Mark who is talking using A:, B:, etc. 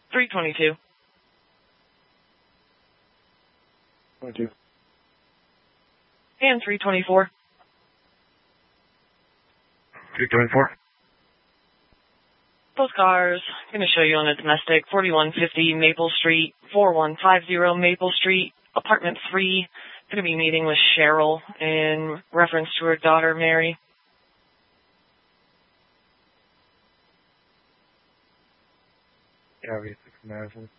A: 322.
B: 22.
A: And 324.
B: 324.
A: Both cars, going to show you on a domestic, 4150 Maple Street, 4150 Maple Street, apartment 3. Going to be meeting with Cheryl in reference to her daughter, Mary.
B: Yeah, 6 Madison.